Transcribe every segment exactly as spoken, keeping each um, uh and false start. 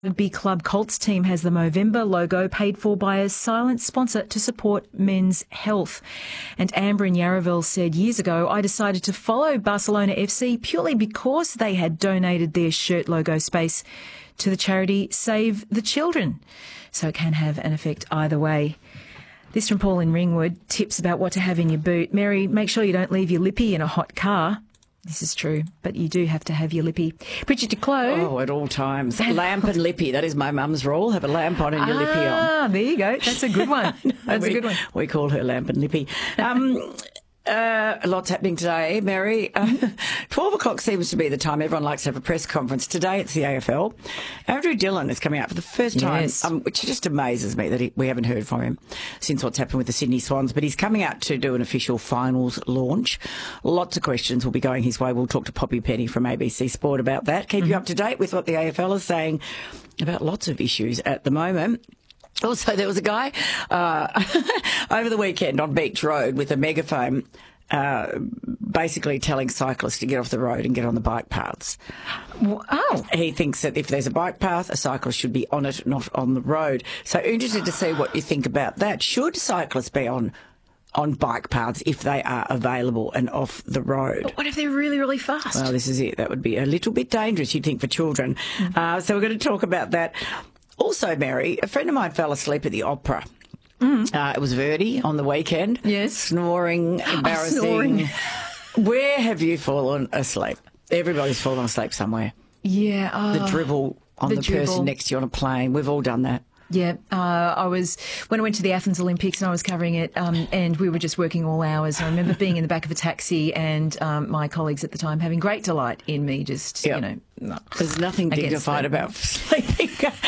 The Rugby Club Colts team has the Movember logo paid for by a silent sponsor to support men's health. And Amber in Yarraville said years ago, I decided to follow Barcelona F C purely because they had donated their shirt logo space to the charity Save the Children. So it can have an effect either way. This from Paul in Ringwood. Tips about what to have in your boot. Mary, make sure you don't leave your lippy in a hot car. This is true, but you do have to have your lippy. Bridget Decloe. Oh, at all times. Lamp and lippy. That is my mum's rule. Have a lamp on and your ah, lippy on. Ah, there you go. That's a good one. That's we, a good one. We call her Lamp and Lippy. Um, uh, lots happening today, Mary. Uh, twelve o'clock seems to be the time everyone likes to have a press conference. Today it's the A F L. Andrew Dillon is coming out for the first time, yes. um, which just amazes me that he, we haven't heard from him since what's happened with the Sydney Swans. But he's coming out to do an official finals launch. Lots of questions will be going his way. We'll talk to Poppy Penny from A B C Sport about that. Keep mm-hmm. you up to date with what the A F L is saying about lots of issues at the moment. Also, there was a guy uh, over the weekend on Beach Road with a megaphone uh, basically telling cyclists to get off the road and get on the bike paths. Oh. He thinks that if there's a bike path, a cyclist should be on it, not on the road. So interested to see what you think about that. Should cyclists be on on bike paths if they are available and off the road? But what if they're really, really fast? Well, this is it. That would be a little bit dangerous, you'd think, for children. Mm-hmm. Uh, so we're going to talk about that. Also, Mary, a friend of mine fell asleep at the opera. Mm. Uh, it was Verdi on the weekend. Yes. Snoring, embarrassing. Oh, snoring. Where have you fallen asleep? Everybody's fallen asleep somewhere. Yeah. Uh, the dribble on the, the person dribble. next to you on a plane. We've all done that. Yeah, uh, I was, when I went to the Athens Olympics and I was covering it, um, and we were just working all hours. I remember being in the back of a taxi and um, my colleagues at the time having great delight in me just, yep. you know. No, There's nothing dignified about sleeping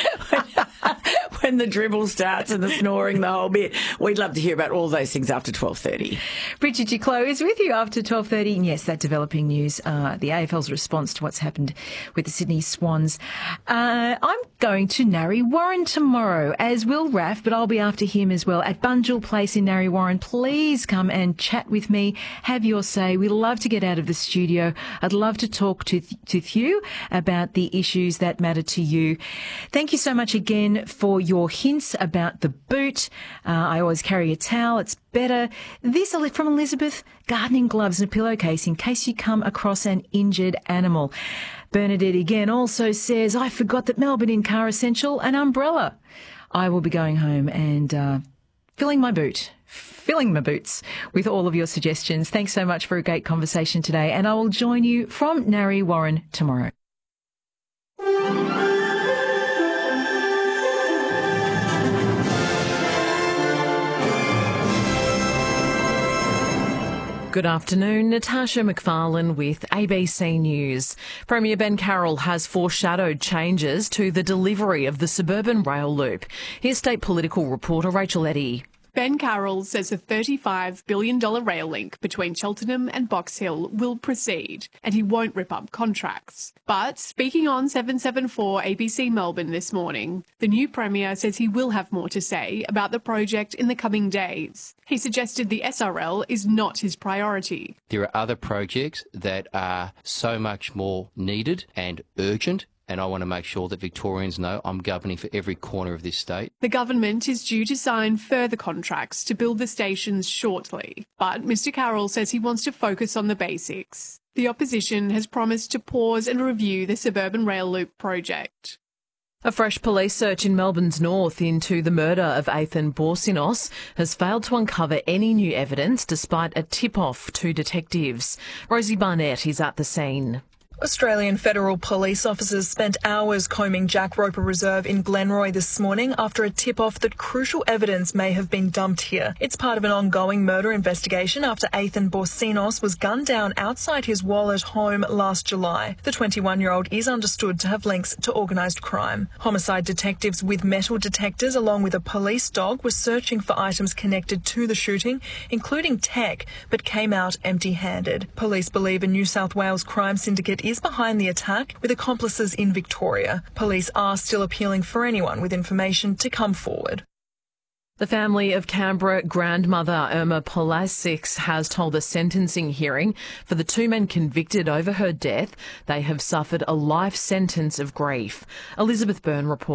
when the dribble starts and the snoring, the whole bit. We'd love to hear about all those things after twelve thirty. Bridget Decloe is with you after twelve thirty. And yes, that developing news, uh, the A F L's response to what's happened with the Sydney Swans. Uh, I'm going to Narre Warren tomorrow, as will Raf, but I'll be after him as well at Bunjil Place in Narre Warren. Please come and chat with me, have your say. We love to get out of the studio. I'd love to talk to, to you about the issues that matter to you. Thank you so much again for your hints about the boot. Uh, I always carry a towel. It's better. This from Elizabeth, gardening gloves and a pillowcase in case you come across an injured animal. Bernadette again also says, I forgot that Melbourne in Car Essential, an umbrella. I will be going home and uh, filling my boot. filling my boots with all of your suggestions. Thanks so much for a great conversation today, and I will join you from Narre Warren tomorrow. Good afternoon, Natasha McFarlane with A B C News. Premier Ben Carroll has foreshadowed changes to the delivery of the suburban rail loop. Here's state political reporter Rachel Eddy. Ben Carroll says a thirty-five billion dollars rail link between Cheltenham and Box Hill will proceed, and he won't rip up contracts. But speaking on seven seventy-four A B C Melbourne this morning, the new Premier says he will have more to say about the project in the coming days. He suggested the S R L is not his priority. There are other projects that are so much more needed and urgent, and I want to make sure that Victorians know I'm governing for every corner of this state. The government is due to sign further contracts to build the stations shortly, but Mr Carroll says he wants to focus on the basics. The opposition has promised to pause and review the suburban rail loop project. A fresh police search in Melbourne's north into the murder of Ethan Borsinos has failed to uncover any new evidence despite a tip-off to detectives. Rosie Barnett is at the scene. Australian Federal Police officers spent hours combing Jack Roper Reserve in Glenroy this morning after a tip-off that crucial evidence may have been dumped here. It's part of an ongoing murder investigation after Ethan Borsinos was gunned down outside his Wallet home last July. The twenty-one-year-old is understood to have links to organised crime. Homicide detectives with metal detectors along with a police dog were searching for items connected to the shooting, including tech, but came out empty-handed. Police believe a New South Wales crime syndicate is behind the attack, with accomplices in Victoria. Police are still appealing for anyone with information to come forward. The family of Canberra grandmother Irma Polasic has told a sentencing hearing for the two men convicted over her death they have suffered a life sentence of grief. Elizabeth Byrne reports.